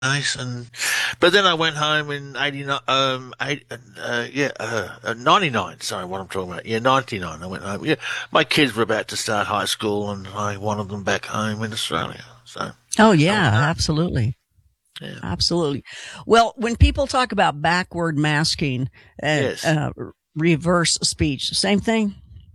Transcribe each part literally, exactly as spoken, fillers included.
Nice. And but then I went home in eighty-nine, um, eight, uh, yeah, uh, uh, ninety-nine. Sorry, what I'm talking about. Yeah, ninety-nine. I went home. Yeah, my kids were about to start high school, and I wanted them back home in Australia. So Oh I went yeah, home. absolutely. Yeah. Absolutely. Well, when people talk about backward masking and Yes. uh, reverse speech, same thing.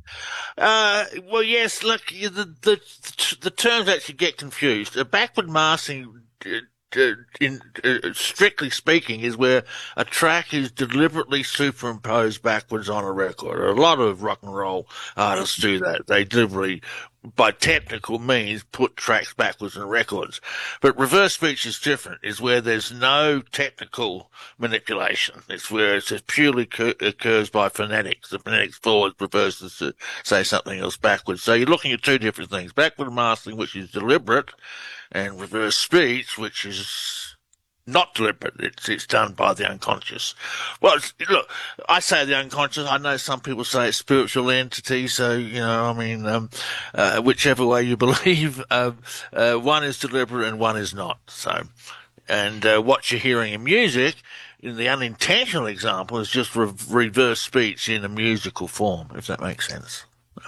Uh, well, yes. Look, you- the the the terms actually get confused. A backward marching, uh, uh, in uh, strictly speaking, is where a track is deliberately superimposed backwards on a record. A lot of rock and roll artists do that. They deliberately, by technical means, put tracks backwards in records. But reverse speech is different. Is where there's no technical manipulation. It's where it just purely occur- occurs by phonetics. The phonetics forwards reverses to say something else backwards. So you're looking at two different things. Backward mastering, which is deliberate, and reverse speech, which is not deliberate. It's it's done by the unconscious. Well, it's, look, I say the unconscious. I know some people say it's spiritual entity. So you know, I mean, um, uh, whichever way you believe, um, uh, one is deliberate and one is not. So, and uh, what you're hearing in music, in the unintentional example, is just re- reverse speech in a musical form, if that makes sense.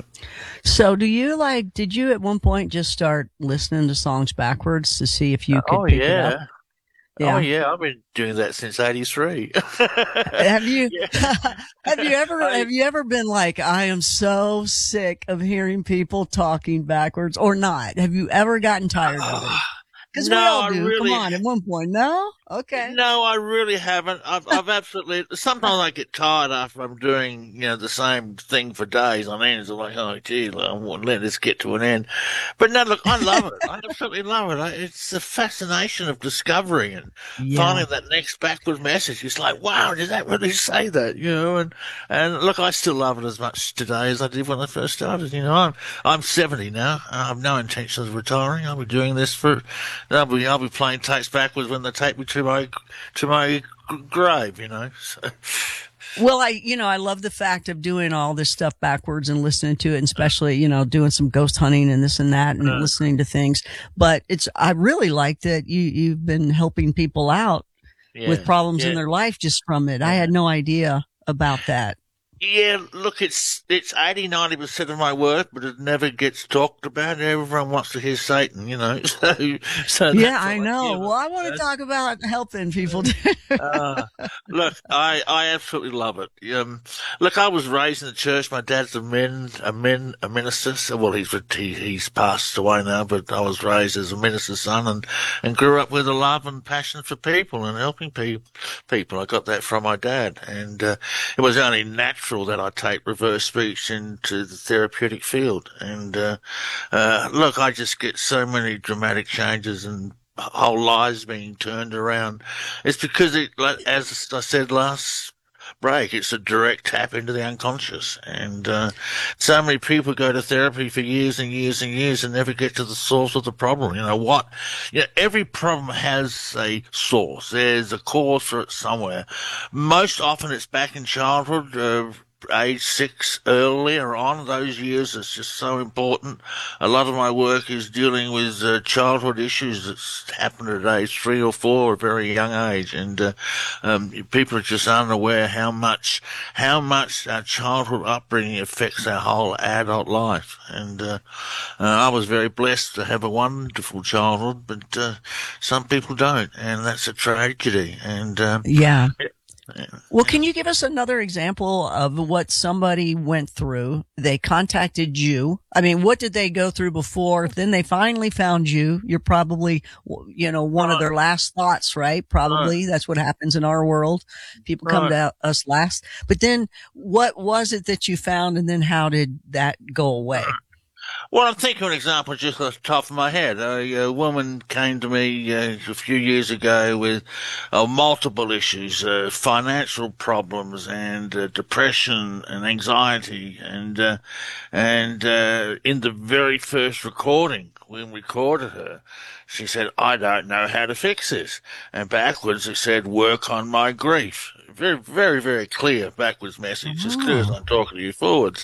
So, do you like? Did you at one point just start listening to songs backwards to see if you Oh could pick it up? yeah. Oh Yeah. yeah, I've been doing that since eighty-three. Have you? Yeah. have you ever? I, Have you ever been like, I am so sick of hearing people talking backwards, or not? Have you ever gotten tired of it? Because we no, all I do. Come really, on, at one point. No. Okay. no, I really haven't. I've, I've absolutely. Sometimes I get tired after I'm doing, you know, the same thing for days on end. It's like, oh, gee, I want to let this get to an end. But no, look, I love it. I absolutely love it. I, it's the fascination of discovering and Yeah. finding that next backward message. It's like, wow, did that really say that? You know, and and look, I still love it as much today as I did when I first started. You know, I'm I'm seventy now. I have no intention of retiring. I'll be doing this for. I'll be I'll be playing tapes backwards when they take me to my to my grave. You know. So, Well, I, you know, I love the fact of doing all this stuff backwards and listening to it, and especially, you know, doing some ghost hunting and this and that and uh, listening to things. But it's, I really like that you, you've been helping people out with yeah, problems in yeah, their life just from it. I yeah. had no idea about that. Yeah, look, it's it's eighty, ninety percent of my work, but it never gets talked about. Everyone wants to hear Satan, you know. So, so Yeah, that's I all I know. give Well, it. I want to talk about helping people. Uh, look, I, I absolutely love it. Um, look, I was raised in the church. My dad's a min, a min, a minister. So, well, he's he, he's passed away now, but I was raised as a minister's son and, and grew up with a love and passion for people and helping people. People, I got that from my dad, and uh, it was only natural that I take reverse speech into the therapeutic field. And uh, uh, look, I just get so many dramatic changes and whole lives being turned around. It's because it, like, as I said last break, it's a direct tap into the unconscious. And uh, so many people go to therapy for years and years and years and never get to the source of the problem. You know what? You know, every problem has a source. There's a cause for it somewhere. Most often it's back in childhood. Uh, age six earlier on, those years is just so important. A lot of my work is dealing with uh, childhood issues that's happened at age three or four, a very young age, and uh, um, people are just unaware how much how much our childhood upbringing affects our whole adult life. And uh, uh, I was very blessed to have a wonderful childhood, but uh, some people don't, and that's a tragedy. And um, Yeah. yeah, Well, yeah. can you give us another example of what somebody went through? They contacted you. I mean, what did they go through before? Then they finally found you. You're probably, you know, one of Right, their last thoughts, right? right, Probably. That's what happens in our world. People come right. to us last. But then what was it that you found? And then how did that go away? Well, I'm thinking of an example just off the top of my head. A, a woman came to me uh, a few years ago with uh, multiple issues, uh, financial problems and uh, depression and anxiety. And, uh, and uh, in the very first recording, when we recorded her, she said, I don't know how to fix this. And backwards it said, work on my grief. Very, very, very clear backwards message, as clear as Oh, I'm talking to you forwards.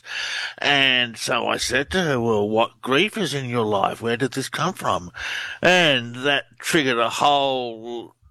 And so I said to her, well, what grief is in your life? Where did this come from? And that triggered a whole